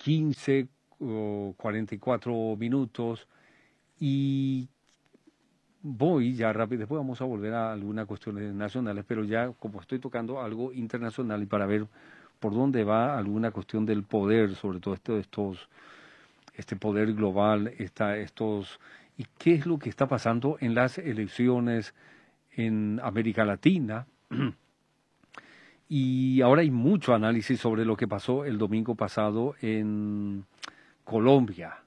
15 o 44 minutos y voy ya rápido, después vamos a volver a algunas cuestiones nacionales, pero ya como estoy tocando algo internacional y para ver por dónde va alguna cuestión del poder, sobre todo este poder global, y qué es lo que está pasando en las elecciones en América Latina. Y ahora hay mucho análisis sobre lo que pasó el domingo pasado en Colombia,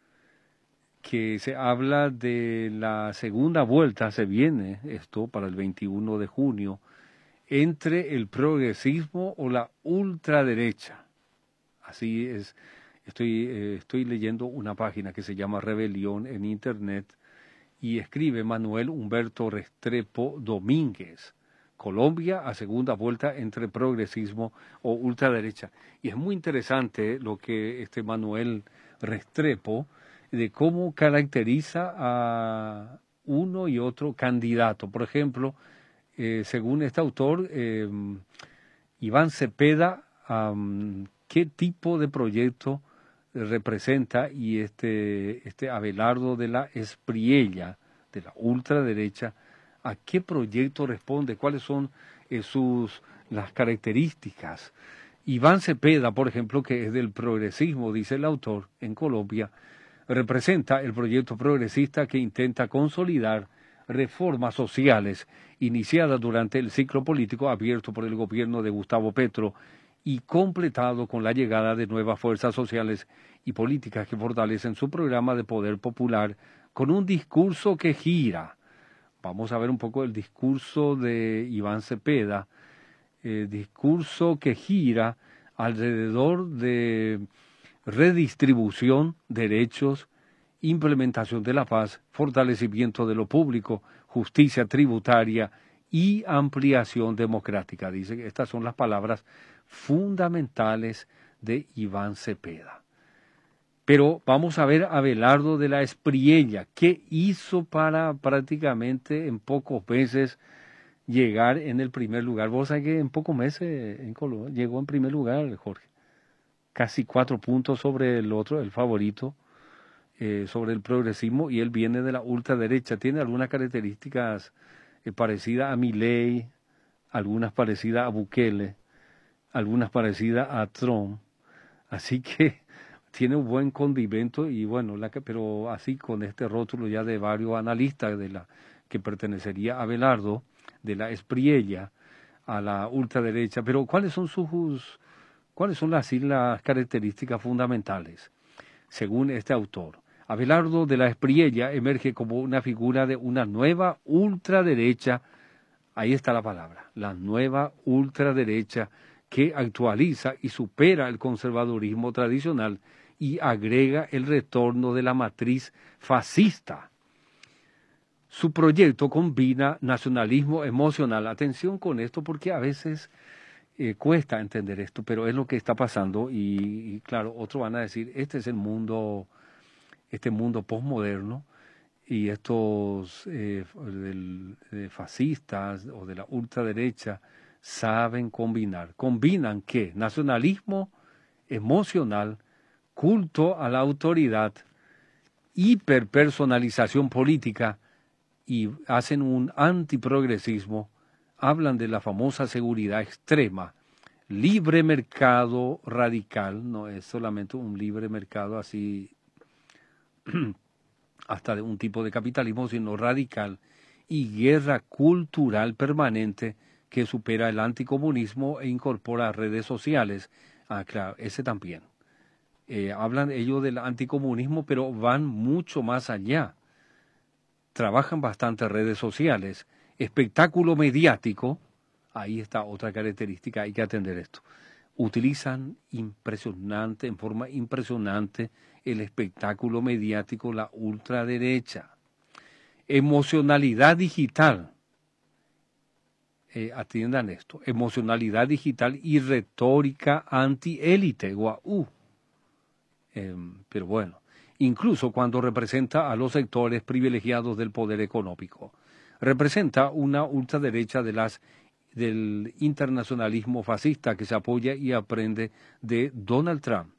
que se habla de la segunda vuelta, se viene esto para el 21 de junio, entre el progresismo o la ultraderecha. Así es, estoy leyendo una página que se llama Rebelión en Internet y escribe Manuel Humberto Restrepo Domínguez. Colombia a segunda vuelta entre progresismo o ultraderecha. Y es muy interesante lo que este Manuel Restrepo, de cómo caracteriza a uno y otro candidato. Por ejemplo, según este autor, Iván Cepeda, ¿qué tipo de proyecto representa? Y este Abelardo de la Espriella, de la ultraderecha, ¿a qué proyecto responde? ¿Cuáles son las características? Iván Cepeda, por ejemplo, que es del progresismo, dice el autor, en Colombia, representa el proyecto progresista que intenta consolidar reformas sociales iniciadas durante el ciclo político abierto por el gobierno de Gustavo Petro y completado con la llegada de nuevas fuerzas sociales y políticas que fortalecen su programa de poder popular con un discurso que gira. Vamos a ver un poco el discurso de Iván Cepeda, discurso que gira alrededor de redistribución, derechos, implementación de la paz, fortalecimiento de lo público, justicia tributaria y ampliación democrática. Dice que estas son las palabras fundamentales de Iván Cepeda. Pero vamos a ver a Abelardo de la Espriella, ¿qué hizo para prácticamente en pocos meses llegar en el primer lugar? Vos sabés que en pocos meses en Colombia llegó en primer lugar, Jorge. Casi 4 puntos sobre el otro, el favorito, sobre el progresismo, y él viene de la ultraderecha. Tiene algunas características parecidas a Milei, algunas parecidas a Bukele, algunas parecidas a Trump. Así que tiene un buen condimento y bueno, pero así con este rótulo ya de varios analistas que pertenecería a Abelardo, de la Espriella, a la ultraderecha. Pero ¿cuáles son las características fundamentales? Según este autor, Abelardo de la Espriella emerge como una figura de una nueva ultraderecha, ahí está la palabra, la nueva ultraderecha que actualiza y supera el conservadurismo tradicional y agrega el retorno de la matriz fascista. Su proyecto combina nacionalismo emocional. Atención con esto porque a veces cuesta entender esto, pero es lo que está pasando y claro, otros van a decir, este es este mundo posmoderno y estos fascistas o de la ultraderecha saben combinar. ¿Combinan qué? Nacionalismo emocional, culto a la autoridad, hiperpersonalización política y hacen un antiprogresismo, hablan de la famosa seguridad extrema, libre mercado radical, no es solamente un libre mercado así hasta de un tipo de capitalismo, sino radical, y guerra cultural permanente que supera el anticomunismo e incorpora redes sociales. Ah, claro, ese también. Hablan ellos del anticomunismo, pero van mucho más allá. Trabajan bastante redes sociales. Espectáculo mediático, ahí está otra característica, hay que atender esto. Utilizan en forma impresionante el espectáculo mediático, la ultraderecha. Emocionalidad digital. Atiendan esto. Emocionalidad digital y retórica antiélite. Guau. Pero bueno, incluso cuando representa a los sectores privilegiados del poder económico. Representa una ultraderecha del internacionalismo fascista que se apoya y aprende de Donald Trump.